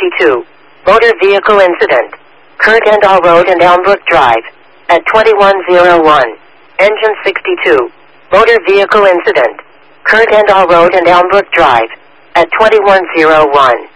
62. Motor vehicle incident. Kirkendall Road and Elmbrook Drive. At 2101. Engine 62. Motor vehicle incident. Kirkendall Road and Elmbrook Drive. At 2101.